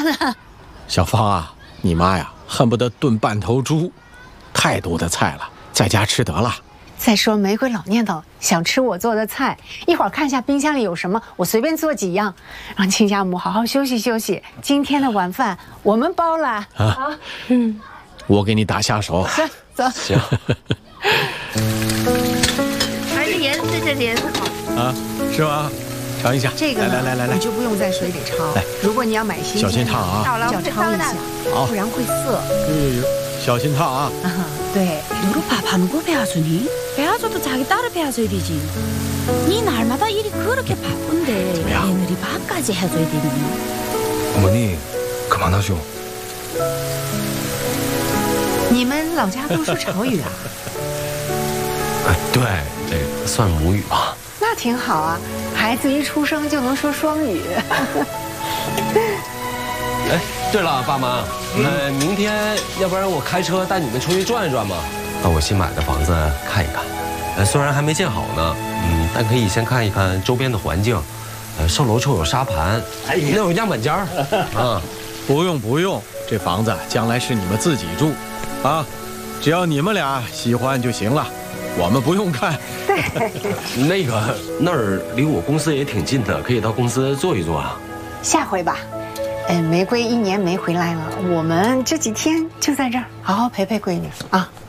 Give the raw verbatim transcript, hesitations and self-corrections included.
呢。 小芳啊，你妈呀，恨不得炖半头猪，太多的菜了，在家吃得了。 再说玫瑰老念叨想吃我做的菜，一会儿看一下冰箱里有什么，我随便做几样，让亲家母好好休息休息。今天的晚饭我们包了啊。好，嗯， 我给你打下手。 走走。 行。 哎，这颜色这这颜色好啊，是吗？尝一下。 这个呢， 来来来来， 你就不用在水里焯。来，如果你要买新鲜， 小心烫啊， 就要焯一下，不然会涩。 有有有，小心烫啊。 对。 너를 밥 한 고 배워주니? 배워줘도 자기 딸을 배워줘야 되지. 네 날마다 일이 그렇게 바쁜데 며느리 밥까지 해줘야 되니? 어머니, 그만하죠. 你们老家都说潮语啊？ 哎，对，这个算母语吧。 那挺好啊，孩子一出生就能说双语。 哎，对了，爸妈，呃，明天要不然我开车带你们出去转一转吧。 到我新买的房子看一看，呃，虽然还没建好呢，嗯，但可以先看一看周边的环境，呃，售楼处有沙盘，哎，那有样板间儿啊。 不用不用，这房子将来是你们自己住，啊，只要你们俩喜欢就行了，我们不用看。 对， 那个那儿离我公司也挺近的，可以到公司坐一坐啊。 下回吧。 哎，玫瑰一年没回来了，我们这几天就在这儿好好陪陪闺女啊。